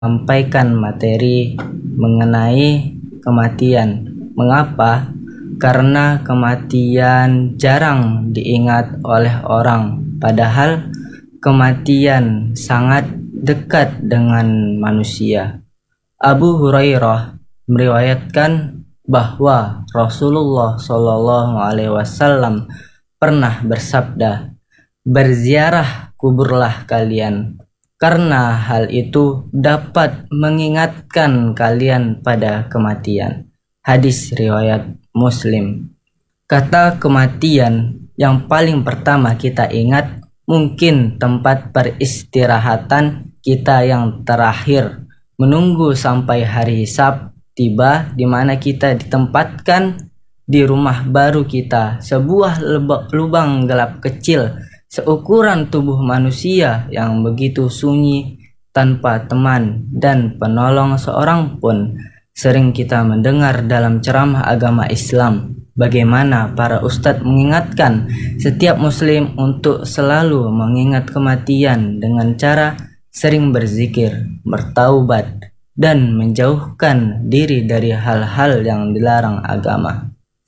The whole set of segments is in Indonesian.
sampaikan materi mengenai kematian. Mengapa? Karena kematian jarang diingat oleh orang, padahal kematian sangat dekat dengan manusia. Abu Hurairah meriwayatkan bahwa Rasulullah Shallallahu Alaihi Wasallam pernah bersabda, "Berziarah kuburlah kalian, karena hal itu dapat mengingatkan kalian pada kematian." Hadis riwayat Muslim. Kata kematian yang paling pertama kita ingat mungkin tempat peristirahatan kita yang terakhir, menunggu sampai hari hisab tiba, di mana kita ditempatkan di rumah baru kita, sebuah lubang gelap kecil seukuran tubuh manusia yang begitu sunyi, tanpa teman dan penolong seorang pun. Sering kita mendengar dalam ceramah agama Islam bagaimana para ustadz mengingatkan setiap muslim untuk selalu mengingat kematian dengan cara sering berzikir, bertaubat, dan menjauhkan diri dari hal-hal yang dilarang agama.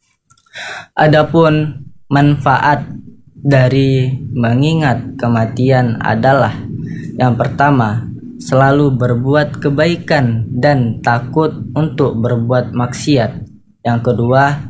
Adapun manfaat dari mengingat kematian adalah yang pertama, selalu berbuat kebaikan dan takut untuk berbuat maksiat. Yang kedua,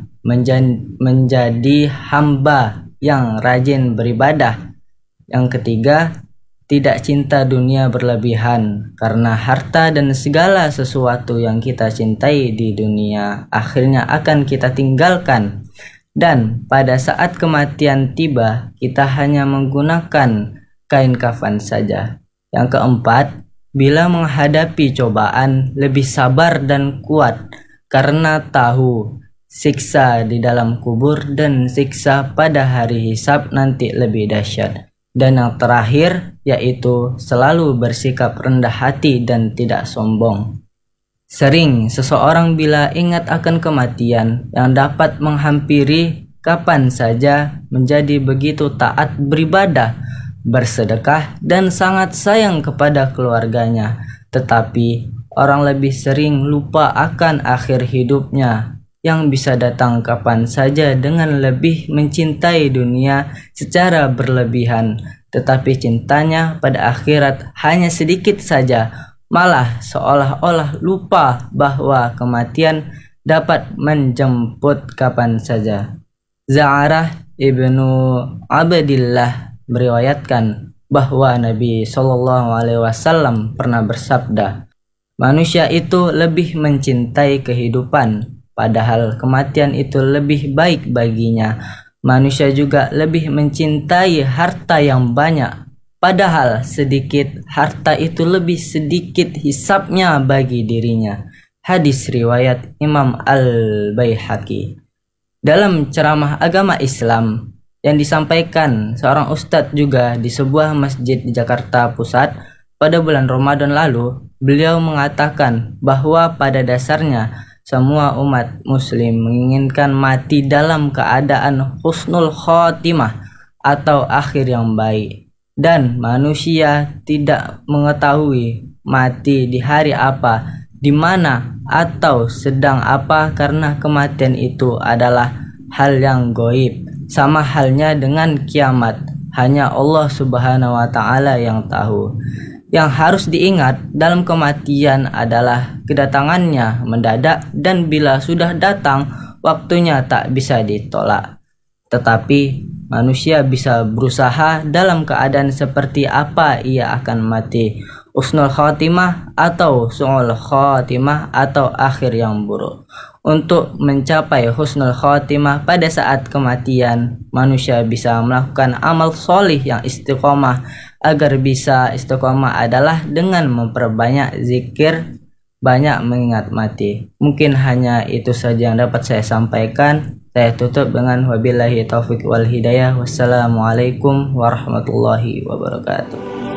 menjadi hamba yang rajin beribadah. Yang ketiga, tidak cinta dunia berlebihan, karena harta dan segala sesuatu yang kita cintai di dunia akhirnya akan kita tinggalkan. Dan pada saat kematian tiba, kita hanya menggunakan kain kafan saja. Yang keempat, bila menghadapi cobaan, lebih sabar dan kuat, karena tahu siksa di dalam kubur dan siksa pada hari hisab nanti lebih dahsyat. Dan yang terakhir, yaitu selalu bersikap rendah hati dan tidak sombong. Sering seseorang bila ingat akan kematian yang dapat menghampiri kapan saja, menjadi begitu taat beribadah, bersedekah, dan sangat sayang kepada keluarganya. Tetapi orang lebih sering lupa akan akhir hidupnya yang bisa datang kapan saja dengan lebih mencintai dunia secara berlebihan. Tetapi cintanya pada akhirat hanya sedikit saja, malah seolah-olah lupa bahwa kematian dapat menjemput kapan saja. Za'arah ibnu Abdillah meriwayatkan bahwa Nabi Shallallahu Alaihi Wasallam pernah bersabda, manusia itu lebih mencintai kehidupan, padahal kematian itu lebih baik baginya. Manusia juga lebih mencintai harta yang banyak, padahal sedikit harta itu lebih sedikit hisabnya bagi dirinya. Hadis riwayat Imam Al-Baihaqi. Dalam ceramah agama Islam yang disampaikan seorang ustadz juga di sebuah masjid di Jakarta Pusat pada bulan Ramadan lalu, beliau mengatakan bahwa pada dasarnya semua umat muslim menginginkan mati dalam keadaan husnul khotimah atau akhir yang baik, dan manusia tidak mengetahui mati di hari apa, di mana, atau sedang apa, karena kematian itu adalah hal yang gaib. Sama halnya dengan kiamat, hanya Allah Subhanahu wa Ta'ala yang tahu. Yang harus diingat dalam kematian adalah kedatangannya mendadak, dan bila sudah datang, waktunya tak bisa ditolak. Tetapi manusia bisa berusaha dalam keadaan seperti apa ia akan mati, husnul khotimah atau su'ul khotimah atau akhir yang buruk. Untuk mencapai husnul khotimah pada saat kematian, manusia bisa melakukan amal solih yang istiqomah. Agar bisa istiqomah adalah dengan memperbanyak zikir, banyak mengingat mati. Mungkin hanya itu saja yang dapat saya sampaikan. Saya tutup dengan wabillahi taufiq wal hidayah. Wassalamualaikum warahmatullahi wabarakatuh.